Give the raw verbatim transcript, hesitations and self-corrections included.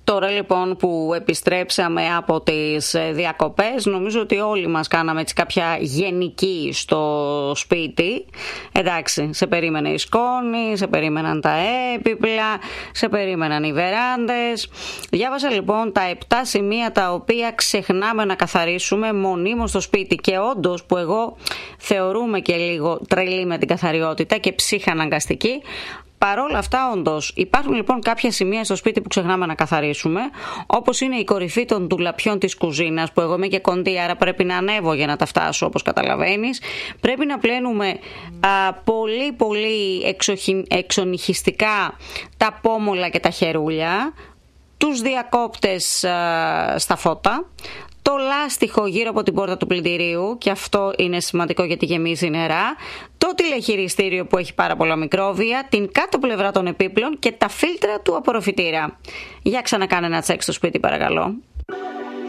Τώρα λοιπόν που επιστρέψαμε από τις διακοπές, νομίζω ότι όλοι μας κάναμε έτσι κάποια γενική στο σπίτι. Εντάξει, σε περίμενε η σκόνη, σε περίμεναν τα έπιπλα, σε περίμεναν οι βεράντες. Διάβασα λοιπόν τα επτά σημεία τα οποία ξεχνάμε να καθαρίσουμε μονίμως στο σπίτι, και όντως, που εγώ θεωρούμε και λίγο τρελή με την καθαριότητα και ψυχαναγκαστική, παρόλα αυτά, όντως, υπάρχουν λοιπόν κάποια σημεία στο σπίτι που ξεχνάμε να καθαρίσουμε, όπως είναι η κορυφή των ντουλαπιών της κουζίνας, που εγώ είμαι και κοντή, άρα πρέπει να ανέβω για να τα φτάσω, όπως καταλαβαίνεις. Πρέπει να πλένουμε α, πολύ πολύ εξοχι, εξονυχιστικά τα πόμολα και τα χερούλια, τους διακόπτες α, στα φώτα, το λάστιχο γύρω από την πόρτα του πλυντηρίου, και αυτό είναι σημαντικό γιατί γεμίζει νερά, το τηλεχειριστήριο που έχει πάρα πολλά μικρόβια, την κάτω πλευρά των επίπλων και τα φίλτρα του απορροφητήρα. Για ξανακάνε ένα τσεκ στο σπίτι παρακαλώ.